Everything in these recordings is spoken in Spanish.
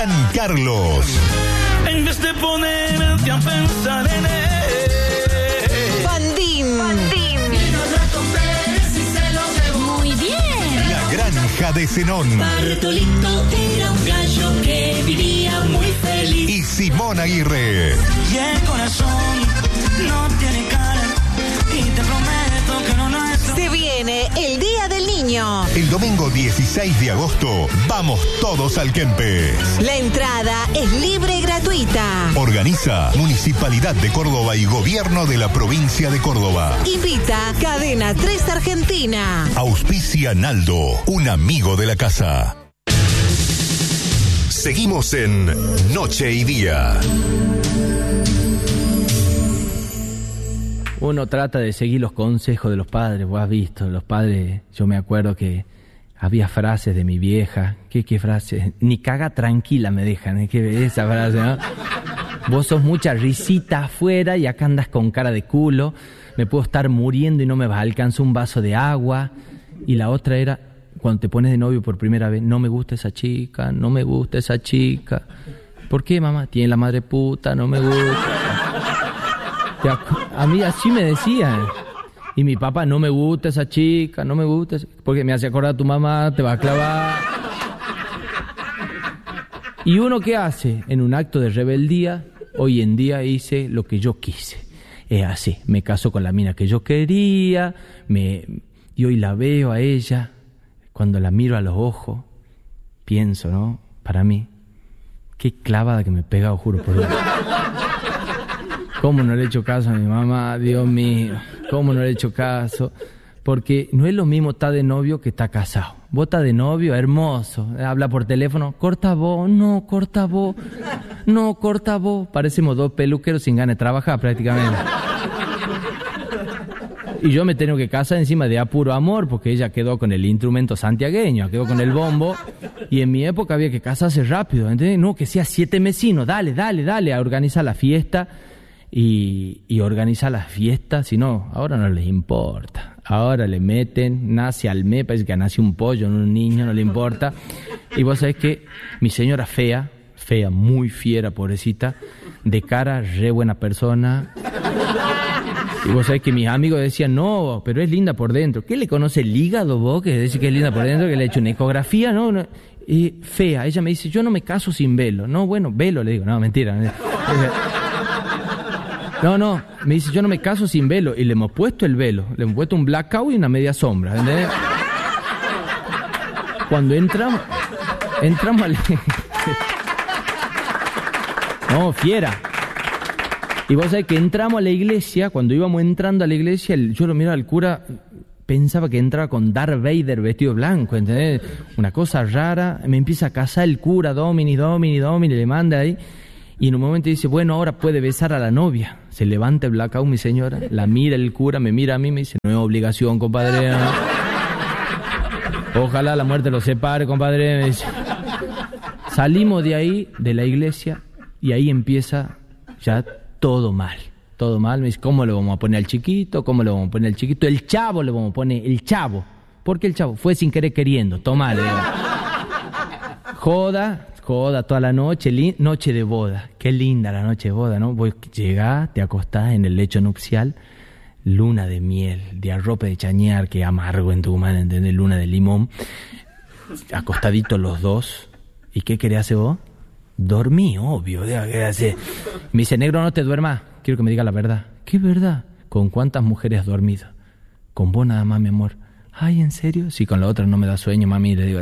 Giancarlos. En vez de ponerte a pensar en él. Bandín. Muy bien. La Granja de Zenón. Bartolito era un gallo que vivía muy feliz. Y Simón Aguirre. Y el corazón no tiene cara. Y te prometo que no nuestro. Se viene el Día del Niño. El domingo 16 de agosto, vamos todos al Kempes. La entrada es libre y gratuita. Organiza Municipalidad de Córdoba y Gobierno de la Provincia de Córdoba. Invita Cadena 3 Argentina. Auspicia Naldo, un amigo de la casa. Seguimos en Noche y Día. Uno trata de seguir los consejos de los padres. Vos has visto, los padres, yo me acuerdo que había frases de mi vieja. ¿Qué frases? Ni caga tranquila me dejan. ¿Qué esa frase, no? Vos sos mucha risita afuera y acá andas con cara de culo. Me puedo estar muriendo y no me vas a alcanzar un vaso de agua. Y la otra era, cuando te pones de novio por primera vez, no me gusta esa chica, no me gusta esa chica. ¿Por qué, mamá? Tiene la madre puta, no me gusta. A mí así me decían. Y mi papá, no me gusta esa chica, no me gusta porque me hace acordar a tu mamá, te va a clavar. ¿Y uno qué hace? En un acto de rebeldía, hoy en día hice lo que yo quise. Es así, me caso con la mina que yo quería, y hoy la veo a ella, cuando la miro a los ojos, pienso, ¿no? Para mí, qué clavada que me he pegado, juro por Dios. ¿Cómo no le he hecho caso a mi mamá? Dios mío, ¿cómo no le he hecho caso? Porque no es lo mismo estar de novio que estar casado. Vos estás de novio, hermoso, habla por teléfono, corta vos, no, corta vos, no, corta vos. Parecemos dos peluqueros sin ganas de trabajar prácticamente. Y yo me tengo que casar encima de apuro amor, porque ella quedó con el instrumento santiagueño, quedó con el bombo, y en mi época había que casarse rápido, ¿entendés? No, que sea 7 mesinos, dale, a organizar la fiesta. Y organizar las fiestas, si no, ahora no les importa. Ahora le meten, nace al mes, parece que nace un pollo, no un niño, no le importa. Y vos sabés que mi señora fea, muy fiera, pobrecita, de cara, re buena persona. Y vos sabés que mis amigos decían, no, pero es linda por dentro. ¿Qué le conoce el hígado vos? Que dice que es linda por dentro, que le ha hecho una ecografía, ¿no? Y fea, ella me dice, yo no me caso sin velo. No, bueno, velo, le digo, no, mentira. No, me dice, yo no me caso sin velo. Y le hemos puesto el velo, le hemos puesto un blackout y una media sombra, ¿entendés? Cuando entramos al... No, fiera. Y vos sabés que entramos a la iglesia, cuando íbamos entrando a la iglesia, yo lo miraba al cura, pensaba que entraba con Darth Vader vestido blanco, ¿entendés? Una cosa rara, me empieza a casar el cura, Domini, le manda ahí. Y en un momento dice, bueno, ahora puede besar a la novia. Se levanta el blackout, mi señora, la mira el cura, me mira a mí, me dice, no es obligación, compadre. Ojalá la muerte los separe, compadre. Me dice. Salimos de ahí, de la iglesia, y ahí empieza ya todo mal. Me dice, ¿cómo le vamos a poner al chiquito? El chavo le vamos a poner, el chavo. ¿Por qué el chavo? Fue sin querer queriendo, tomá, le digo. Joda toda la noche, noche de boda. Qué linda la noche de boda, ¿no? Vos llegás, te acostás en el lecho nupcial, luna de miel, de arrope de chañar, que amargo en Tucumán, ¿entendés? Luna de limón, acostaditos los dos. ¿Y qué querés hacer vos? Dormí, obvio. Me dice, negro, no te duermas, quiero que me digas la verdad. ¿Qué verdad? ¿Con cuántas mujeres has dormido? Con vos nada más, mi amor. Ay, ¿en serio? Sí, con la otra no me da sueño, mami, le digo.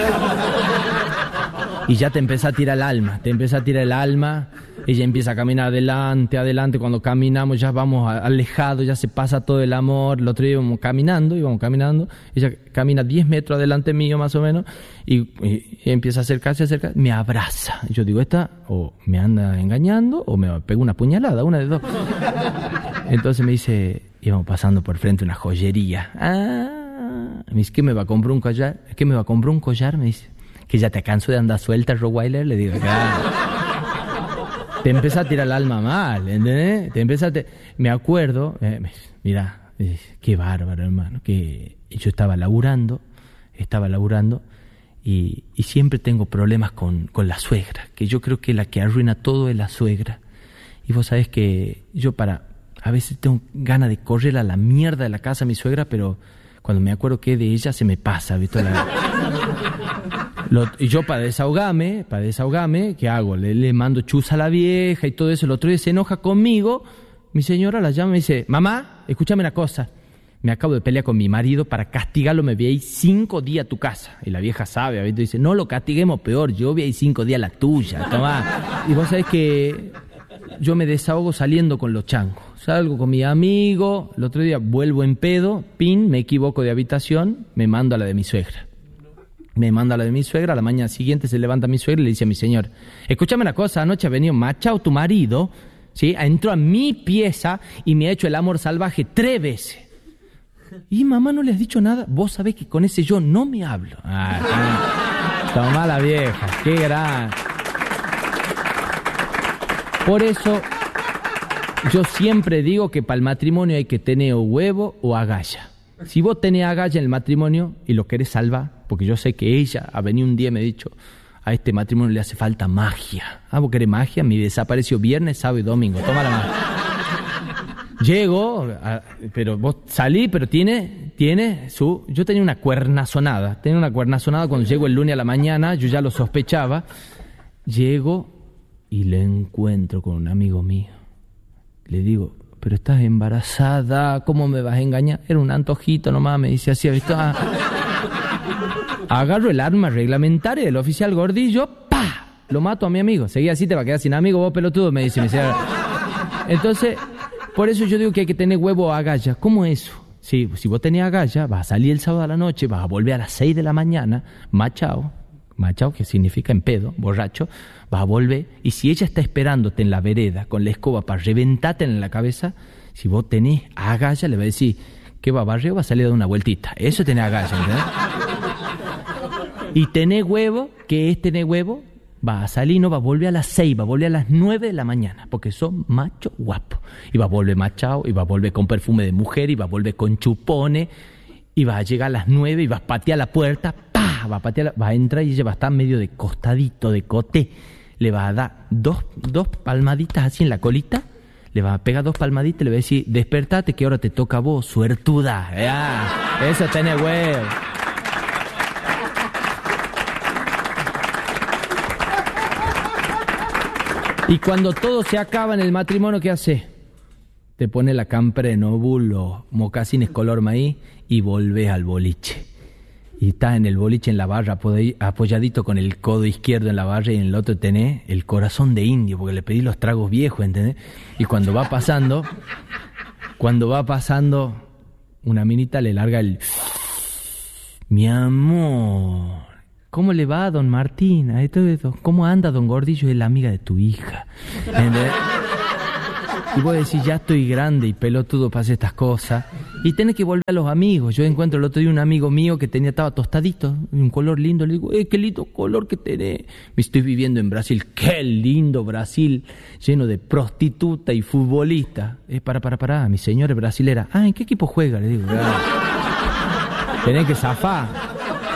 Y ya te empieza a tirar el alma, ella empieza a caminar adelante, cuando caminamos ya vamos alejados, ya se pasa todo el amor. El otro día íbamos caminando, ella camina 10 metros adelante mío más o menos, y empieza a acercarse, me abraza. Yo digo, esta o me anda engañando o me pega una puñalada, una de dos. Entonces me dice, íbamos pasando por frente a una joyería. Me dice, ¿qué me va a comprar un collar? Me dice, que ya te canso de andar suelta, Rottweiler, le digo, te empieza a tirar el alma mal, ¿entendés? Me acuerdo, mira, qué bárbaro, hermano, que yo estaba laburando, Y siempre tengo problemas con la suegra, que yo creo que la que arruina todo es la suegra. Y vos sabés que yo a veces tengo ganas de correr a la mierda de la casa de mi suegra, pero cuando me acuerdo que es de ella se me pasa, ¿viste? Y yo para desahogarme, ¿qué hago? Le mando chuza a la vieja y todo eso. El otro día se enoja conmigo, mi señora la llama y me dice, mamá, escúchame una cosa. Me acabo de pelear con mi marido, para castigarlo me voy a ir 5 días a tu casa. Y la vieja sabe, ¿viste? Dice, no lo castiguemos peor, yo voy a ir 5 días a la tuya, tomá. Y vos sabés que yo me desahogo saliendo con los changos. Salgo con mi amigo, el otro día vuelvo en pedo, me equivoco de habitación, me mando a la de mi suegra. A la mañana siguiente se levanta mi suegra y le dice a mi señor, escúchame una cosa, anoche ha venido machado tu marido, ¿sí? Entró a mi pieza y me ha hecho el amor salvaje 3 veces. Y mamá, ¿no le has dicho nada? Vos sabés que con ese yo no me hablo. Tomá la vieja, qué gran. Por eso yo siempre digo que para el matrimonio hay que tener o huevo o agalla. Si vos tenés agalla en el matrimonio y lo querés salvar, porque yo sé que ella ha venido un día y me ha dicho, a este matrimonio le hace falta magia. ¿Vos querés magia? Me desapareció viernes, sábado y domingo. Toma la magia. Llego, pero vos salí, pero tiene su... Yo tenía una cuernazonada cuando llego el lunes a la mañana, yo ya lo sospechaba. Llego y le encuentro con un amigo mío. Le digo, pero estás embarazada, ¿cómo me vas a engañar? Era un antojito nomás, me dice así, ¿viste? Agarro el arma reglamentaria del oficial Gordillo, ¡pah! Lo mato a mi amigo. Seguí así, te va a quedar sin amigo, vos pelotudo, me dice. Entonces... Por eso yo digo que hay que tener huevo o agalla. ¿Cómo es eso? Si vos tenés agalla, vas a salir el sábado a la noche, vas a volver a las 6 de la mañana, machao, que significa en pedo, borracho, vas a volver, y si ella está esperándote en la vereda con la escoba para reventarte en la cabeza, si vos tenés agalla, le va a decir, ¿qué va a barrer o va a salir a dar una vueltita? Eso tenés agalla, ¿entendés? Y tenés huevo, ¿qué es tener huevo? Va a salir, no va a volver a las 6, va a volver a las 9 de la mañana, porque son macho guapo. Y va a volver machado, y va a volver con perfume de mujer, y va a volver con chupones, y va a llegar a las 9 y va a patear la puerta, ¡pah! Va a entrar y ella va a estar medio de costadito, de coté. Le va a dar dos palmaditas así en la colita, le va a pegar 2 palmaditas y le va a decir, despertate que ahora te toca a vos, suertuda. Eso tiene huevo. Y cuando todo se acaba en el matrimonio, ¿qué hace? Te pone la campera de Nobul o mocasines color maíz y volvés al boliche. Y estás en el boliche en la barra, apoyadito con el codo izquierdo en la barra, y en el otro tenés el corazón de indio, porque le pedí los tragos viejos, ¿entendés? Y cuando va pasando, una minita le larga el... Mi amor... ¿Cómo le va, don Martín? ¿Cómo anda, don Gordillo? Es la amiga de tu hija. ¿Entendés? Y vos decís, ya estoy grande y pelotudo para hacer estas cosas. Y tenés que volver a los amigos. Yo encuentro el otro día un amigo mío que estaba tostadito, un color lindo. Le digo, qué lindo color que tenés. Me estoy viviendo en Brasil. Qué lindo Brasil, lleno de prostituta y futbolista. Para, mi señora es brasilera. ¿En qué equipo juega? Le digo, tenés que zafar.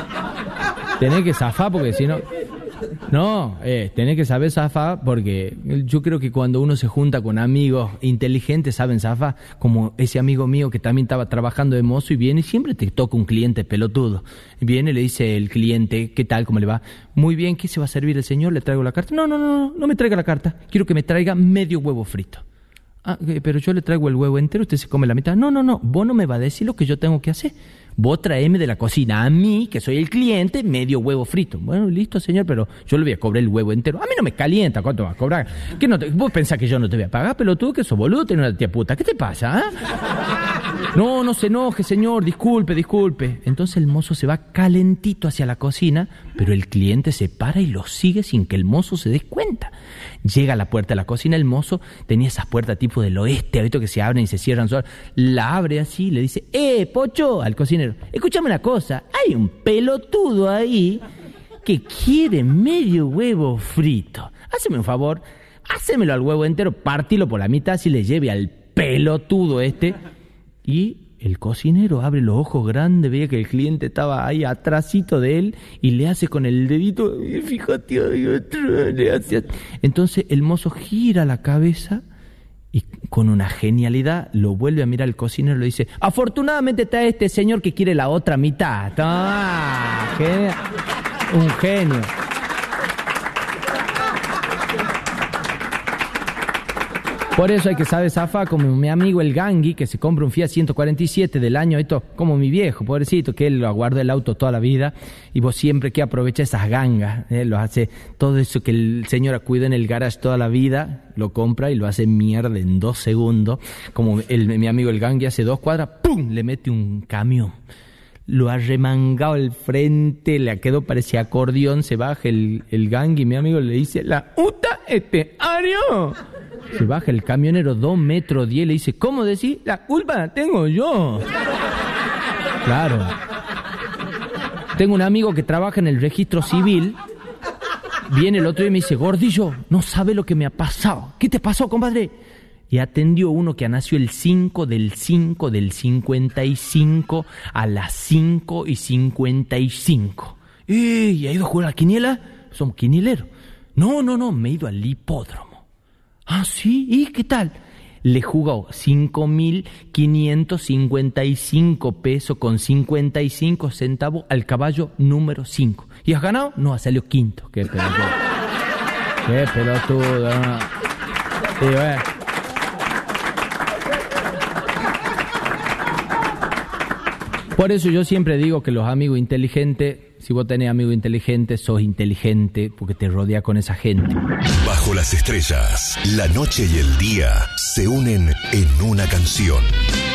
Porque si no... No, tenés que saber zafar, porque yo creo que cuando uno se junta con amigos inteligentes saben zafar, como ese amigo mío que también estaba trabajando de mozo y viene y siempre te toca un cliente pelotudo. Viene y le dice el cliente, ¿qué tal? ¿Cómo le va? Muy bien, ¿qué se va a servir el señor? ¿Le traigo la carta? No me traiga la carta. Quiero que me traiga medio huevo frito. Pero yo le traigo el huevo entero, usted se come la mitad. No, vos no me va a decir lo que yo tengo que hacer. Vos traeme de la cocina a mí, que soy el cliente, medio huevo frito. Bueno, listo, señor, pero yo le voy a cobrar el huevo entero. A mí no me calienta, ¿cuánto vas a cobrar? ¿Vos pensás que yo no te voy a pagar, pelotudo? Que sos boludo, tenés una tía puta. ¿Qué te pasa, No se enoje, señor, disculpe. Entonces el mozo se va calentito hacia la cocina, pero el cliente se para y lo sigue sin que el mozo se dé cuenta. Llega a la puerta de la cocina, el mozo tenía esas puertas tipo del oeste, ¿viste? Que se abren y se cierran solas. La abre así y le dice, Pocho, al cocinero, escúchame una cosa, hay un pelotudo ahí que quiere medio huevo frito. Háceme un favor, hácemelo al huevo entero, partilo por la mitad, así le lleve al pelotudo este. Y El cocinero abre los ojos grandes, veía que el cliente estaba ahí atrásito de él y le hace con el dedito, fíjate, le hace. Entonces el mozo gira la cabeza y con una genialidad lo vuelve a mirar al cocinero y le dice: afortunadamente está este señor que quiere la otra mitad. Un genio. Por eso hay que saber zafar, como mi amigo el Gangui, que se compra un Fiat 147 del año, esto, como mi viejo, pobrecito, que él lo aguarda el auto toda la vida, y vos siempre que aprovecha esas gangas, lo hace, todo eso que el señor cuida en el garage toda la vida, lo compra y lo hace mierda en 2 segundos, como mi amigo el Gangui hace 2 cuadras, ¡pum!, le mete un camión. Lo ha remangado al frente, le quedó, parecía acordeón, se baja el Gangui, mi amigo le dice: la uta ario. Se baja el camionero 2,10 metros, le dice: ¿cómo decís? La culpa la tengo yo. Claro. Tengo un amigo que trabaja en el registro civil. Viene el otro día y me dice: Gordillo, no sabe lo que me ha pasado. ¿Qué te pasó, compadre? Y atendió uno que nació el 5 del 5 del 55 a las 5:55. ¿Y ha ido a jugar a la quiniela? Somos quinieleros. No, me he ido al hipódromo. Ah, ¿sí? ¿Y qué tal? Le jugó 5.555 pesos con 55 centavos al caballo número 5. ¿Y has ganado? No, salió quinto. Qué pelotudo. Qué pelotudo. Sí, bueno. Por eso yo siempre digo que los amigos inteligentes, si vos tenés amigos inteligentes, sos inteligente porque te rodea con esa gente. Bajo las estrellas, la noche y el día se unen en una canción.